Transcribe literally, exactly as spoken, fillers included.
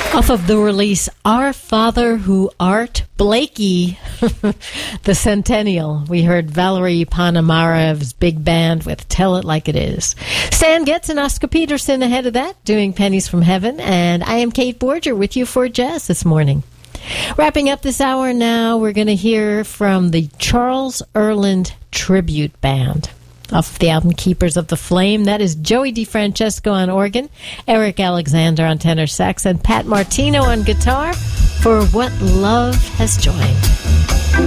Off of the release Our Father Who Art, Blakey, the Centennial. We heard Valerie Ponomarev's big band with Tell It Like It Is. Stan Getz and Oscar Peterson ahead of that, doing Pennies from Heaven. And I am Kate Borger with you for Jazz this morning. Wrapping up this hour now, we're going to hear from the Charles Earland Tribute Band. Off the album Keepers of the Flame, that is Joey DeFrancesco on organ, Eric Alexander on tenor sax, and Pat Martino on guitar for What Love Has Joined.